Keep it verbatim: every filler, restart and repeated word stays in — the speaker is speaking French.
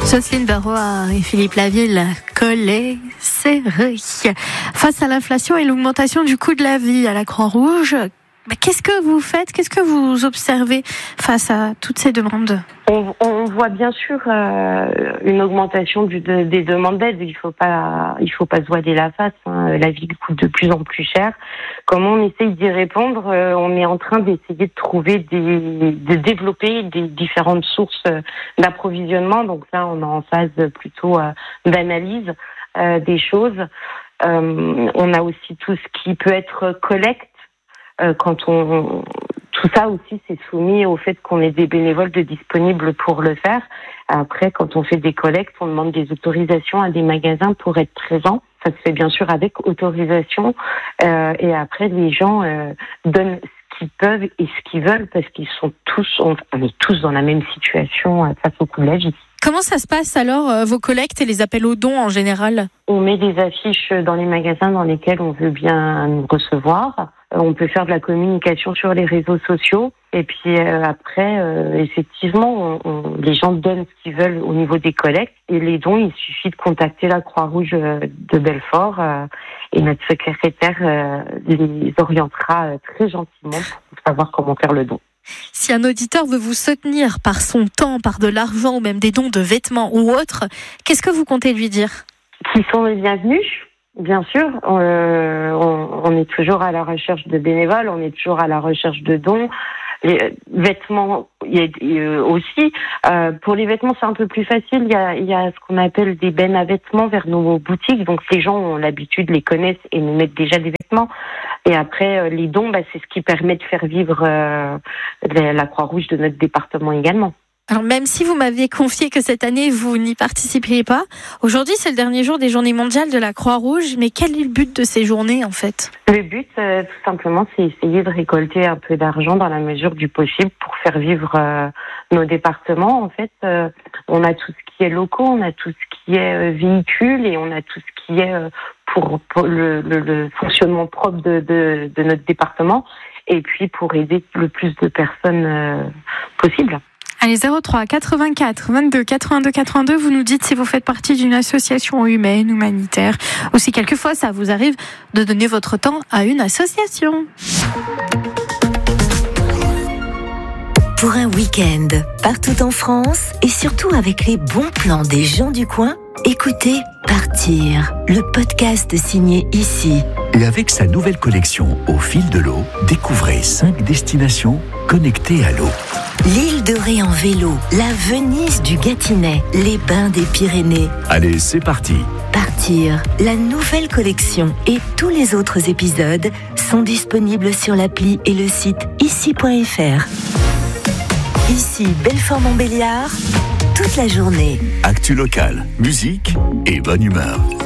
Jocelyne Barrois et Philippe Laville, collés, serrés. Face à l'inflation et l'augmentation du coût de la vie à la Croix-Rouge, qu'est-ce que vous faites, qu'est-ce que vous observez face à toutes ces demandes ? On, on voit bien sûr euh, une augmentation du, de, des demandes d'aide. Il faut pas, il faut pas se voiler la face. Hein. La vie coûte de plus en plus cher. Comment on essaye d'y répondre ? euh, On est en train d'essayer de trouver des, de développer des différentes sources d'approvisionnement. Donc là, on est en phase plutôt euh, d'analyse euh, des choses. Euh, on a aussi tout ce qui peut être collecte. Euh, quand on Tout ça aussi, c'est soumis au fait qu'on ait des bénévoles de disponibles pour le faire. Après, quand on fait des collectes, on demande des autorisations à des magasins pour être présents. Ça se fait bien sûr avec autorisation. Euh, et après, les gens euh, donnent ce qu'ils peuvent et ce qu'ils veulent parce qu'ils sont tous, on, on est tous dans la même situation euh, face au coût de la vie. Comment ça se passe alors, euh, vos collectes et les appels aux dons en général ? On met des affiches dans les magasins dans lesquels on veut bien nous recevoir. On peut faire de la communication sur les réseaux sociaux. Et puis euh, après, euh, effectivement, on, on, les gens donnent ce qu'ils veulent au niveau des collectes. Et les dons, il suffit de contacter la Croix-Rouge de Belfort. Euh, et notre secrétaire euh, les orientera euh, très gentiment pour savoir comment faire le don. Si un auditeur veut vous soutenir par son temps, par de l'argent ou même des dons de vêtements ou autres, qu'est-ce que vous comptez lui dire ? Qu'ils sont les bienvenus. Bien sûr, euh, on, on est toujours à la recherche de bénévoles, on est toujours à la recherche de dons. Les vêtements, il y a, il y a aussi. Euh, pour les vêtements, c'est un peu plus facile. Il y a, il y a ce qu'on appelle des bennes à vêtements vers nos boutiques. Donc, les gens ont l'habitude, les connaissent et nous mettent déjà des vêtements. Et après, les dons, bah, c'est ce qui permet de faire vivre euh, la, la Croix-Rouge de notre département également. Alors même si vous m'aviez confié que cette année vous n'y participeriez pas, aujourd'hui c'est le dernier jour des Journées mondiales de la Croix-Rouge, mais quel est le but de ces journées en fait ? Le but, euh, tout simplement, c'est essayer de récolter un peu d'argent dans la mesure du possible pour faire vivre euh, nos départements. En fait, euh, on a tout ce qui est locaux, on a tout ce qui est euh, véhicule et on a tout ce qui est euh, pour, pour le, le, le fonctionnement propre de, de, de notre département et puis pour aider le plus de personnes euh, possible. Allez, zéro trois quatre-vingt-quatre vingt-deux quatre-vingt-deux quatre-vingt-deux, vous nous dites si vous faites partie d'une association humaine, humanitaire, ou si quelquefois ça vous arrive de donner votre temps à une association. Pour un week-end, partout en France, et surtout avec les bons plans des gens du coin, écoutez Partir, le podcast signé Ici. Et avec sa nouvelle collection Au fil de l'eau, découvrez cinq destinations connectées à l'eau. L'île de Ré en vélo, la Venise du Gâtinais, les bains des Pyrénées. Allez, c'est parti. Partir, la nouvelle collection et tous les autres épisodes sont disponibles sur l'appli et le site ici point f r. Ici, Belfort-Montbéliard, toute la journée. Actu locale, musique et bonne humeur.